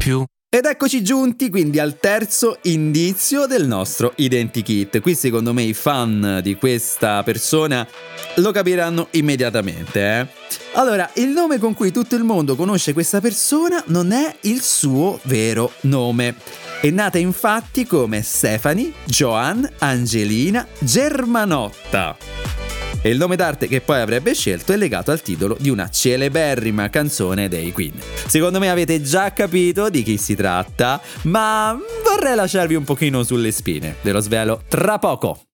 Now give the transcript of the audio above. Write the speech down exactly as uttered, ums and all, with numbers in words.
più. Ed eccoci giunti quindi al terzo indizio del nostro identikit. Qui secondo me i fan di questa persona lo capiranno immediatamente, eh? Allora, il nome con cui tutto il mondo conosce questa persona non è il suo vero nome. È nata infatti come Stephanie Joan Angelina Germanotta. E il nome d'arte che poi avrebbe scelto è legato al titolo di una celeberrima canzone dei Queen. Secondo me avete già capito di chi si tratta, ma vorrei lasciarvi un pochino sulle spine. Ve lo svelo tra poco.